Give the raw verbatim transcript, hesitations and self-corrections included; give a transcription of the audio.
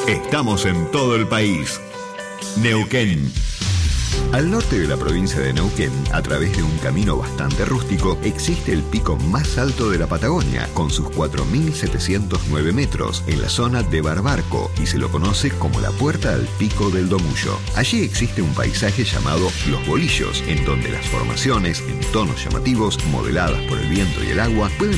Estamos en todo el país. Neuquén. Al norte de la provincia de Neuquén, a través de un camino bastante rústico, existe el pico más alto de la Patagonia, con sus cuatro mil setecientos nueve metros, en la zona de Barbarco, y se lo conoce como la Puerta al Pico del Domullo. Allí existe un paisaje llamado Los Bolillos, en donde las formaciones, en tonos llamativos, modeladas por el viento y el agua, pueden